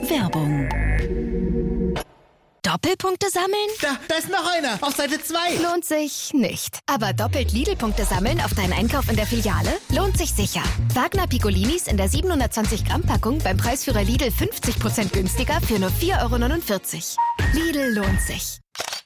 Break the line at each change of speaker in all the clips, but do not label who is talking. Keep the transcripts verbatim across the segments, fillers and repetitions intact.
Werbung.
Doppelpunkte sammeln?
Da, da ist noch einer. Auf Seite zwei.
Lohnt sich nicht. Aber doppelt Lidl-Punkte sammeln auf deinen Einkauf in der Filiale? Lohnt sich sicher. Wagner Piccolinis in der siebenhundertzwanzig Gramm Packung beim Preisführer Lidl fünfzig Prozent günstiger für nur vier Euro neunundvierzig. Lidl lohnt sich.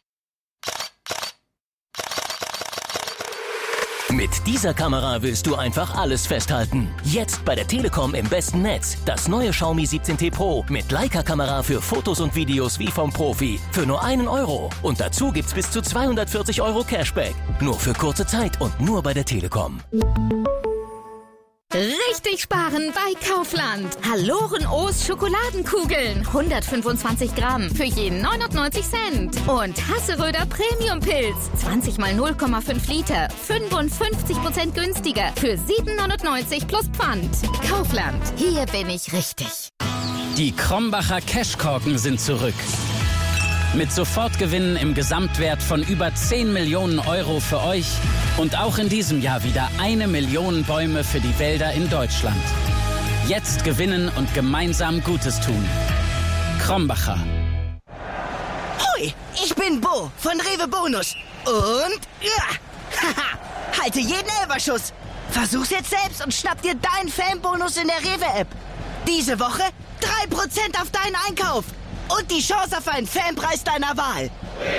Mit dieser Kamera willst du einfach alles festhalten. Jetzt bei der Telekom im besten Netz. Das neue Xiaomi siebzehn T Pro mit Leica-Kamera für Fotos und Videos wie vom Profi. Für nur einen Euro. Und dazu gibt's bis zu zweihundertvierzig Euro Cashback. Nur für kurze Zeit und nur bei der Telekom.
Richtig sparen bei Kaufland. Haloren O's Schokoladenkugeln. hundertfünfundzwanzig Gramm für je neunundneunzig Cent. Und Hasseröder Premium Pilz. zwanzig mal null Komma fünf Liter. fünfundfünfzig Prozent günstiger. Für sieben neunundneunzig plus Pfand. Kaufland. Hier bin ich richtig.
Die Krombacher Cashkorken sind zurück. Mit Sofortgewinnen im Gesamtwert von über zehn Millionen Euro für euch und auch in diesem Jahr wieder eine Million Bäume für die Wälder in Deutschland. Jetzt gewinnen und gemeinsam Gutes tun. Krombacher.
Hoi, ich bin Bo von Rewe Bonus. Und ja, haha, halte jeden Elberschuss. Versuch's jetzt selbst und schnapp dir deinen Fanbonus in der Rewe-App. Diese Woche drei Prozent auf deinen Einkauf. Und die Chance auf einen Fanpreis deiner Wahl.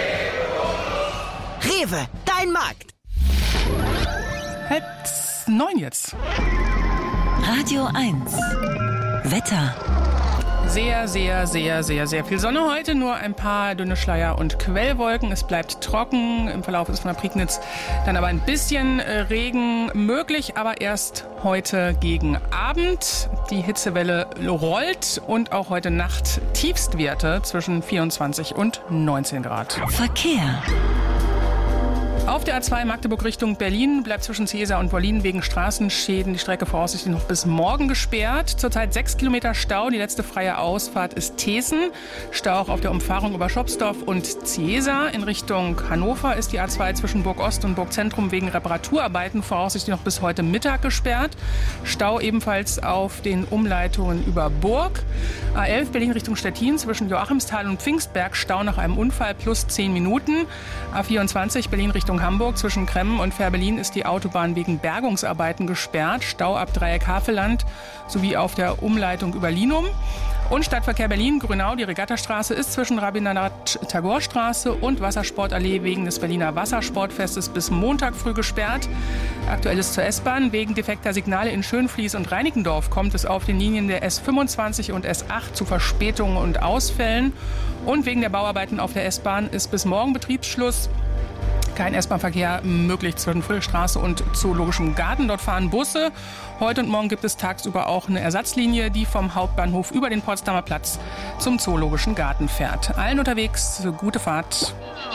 Rewe, dein Markt.
Halb neun jetzt.
Radio eins. Wetter.
Sehr, sehr, sehr, sehr, sehr viel Sonne heute. Nur ein paar dünne Schleier und Quellwolken. Es bleibt trocken. Im Verlauf ist von der Prignitz dann aber ein bisschen Regen möglich. Aber erst heute gegen Abend. Die Hitzewelle rollt. Und auch heute Nacht Tiefstwerte zwischen vierundzwanzig und neunzehn Grad.
Verkehr.
Auf der A zwei Magdeburg Richtung Berlin bleibt zwischen Ciesa und Wollin wegen Straßenschäden die Strecke voraussichtlich noch bis morgen gesperrt. Zurzeit sechs Kilometer Stau. Die letzte freie Ausfahrt ist Thesen. Stau auch auf der Umfahrung über Schopsdorf und Ciesa. In Richtung Hannover ist die A zwei zwischen Burg Ost und Burg Zentrum wegen Reparaturarbeiten voraussichtlich noch bis heute Mittag gesperrt. Stau ebenfalls auf den Umleitungen über Burg. A elf Berlin Richtung Stettin zwischen Joachimsthal und Pfingstberg. Stau nach einem Unfall plus zehn Minuten. A vierundzwanzig Berlin Richtung Hamburg zwischen Kremmen und Fährberlin ist die Autobahn wegen Bergungsarbeiten gesperrt. Stau ab Dreieck Havelland sowie auf der Umleitung über Linum. Und Stadtverkehr Berlin-Grünau, die Regattastraße ist zwischen Rabindranath-Tagore-Straße und Wassersportallee wegen des Berliner Wassersportfestes bis Montag früh gesperrt. Aktuelles zur S-Bahn. Wegen defekter Signale in Schönfließ und Reinickendorf kommt es auf den Linien der S fünfundzwanzig und S acht zu Verspätungen und Ausfällen. Und wegen der Bauarbeiten auf der S-Bahn ist bis morgen Betriebsschluss. Kein S-Bahn-Verkehr möglich zwischen Friedrichstraße und Zoologischem Garten. Dort fahren Busse. Heute und morgen gibt es tagsüber auch eine Ersatzlinie, die vom Hauptbahnhof über den Potsdamer Platz zum Zoologischen Garten fährt. Allen unterwegs, gute Fahrt.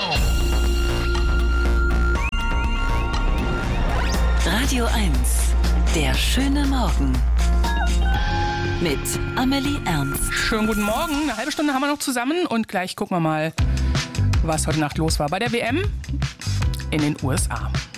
Radio eins. Der schöne Morgen. Mit Amelie Ernst.
Schönen guten Morgen. Eine halbe Stunde haben wir noch zusammen und gleich gucken wir mal, was heute Nacht los war bei der W M in den U S A.